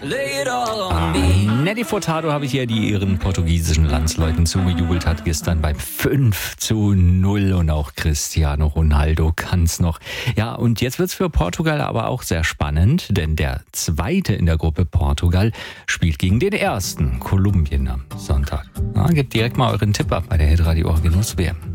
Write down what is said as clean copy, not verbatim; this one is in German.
Nelly Furtado habe ich ja, die ihren portugiesischen Landsleuten zugejubelt hat, gestern beim 5:0 und auch Cristiano Ronaldo kann's noch. Ja, und jetzt wird's für Portugal aber auch sehr spannend, denn der Zweite in der Gruppe Portugal spielt gegen den Ersten, Kolumbien, am Sonntag. Ja, gebt direkt mal euren Tipp ab bei der Hitradio Genuss WM.